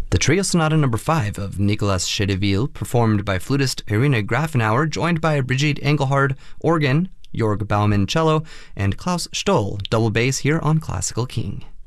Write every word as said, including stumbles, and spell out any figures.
The Trio Sonata number five of Nicolas Chedeville, performed by flutist Irina Grafenauer, joined by Brigitte Engelhard, organ, Jörg Baumann, cello, and Klaus Stoll, double bass here on Classical King.